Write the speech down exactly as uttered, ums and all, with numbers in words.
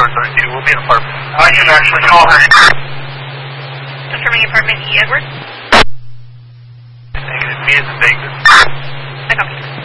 door thirty-two. We'll be in apartment. I can actually call her. Confirming apartment E. Edwards. Negative. Me is in Vegas. I copy.